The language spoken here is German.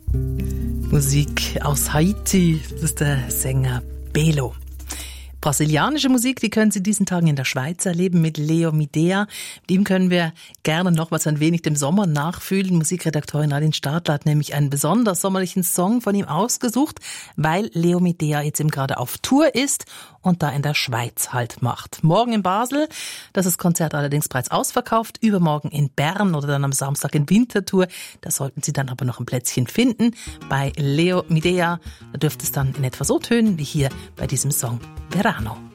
Musik aus Haiti, das ist der Sänger Belo. Brasilianische Musik, die können Sie diesen Tagen in der Schweiz erleben mit Leo Midea. Mit ihm können wir gerne nochmals ein wenig dem Sommer nachfühlen. Musikredakteurin Nadine Stadler hat nämlich einen besonders sommerlichen Song von ihm ausgesucht, weil Leo Midea jetzt eben gerade auf Tour ist und da in der Schweiz Halt macht. Morgen in Basel, das ist Konzert allerdings bereits ausverkauft, übermorgen in Bern oder dann am Samstag in Winterthur. Da sollten Sie dann aber noch ein Plätzchen finden. Bei Leo Midea, da dürfte es dann in etwa so tönen wie hier bei diesem Song Verano.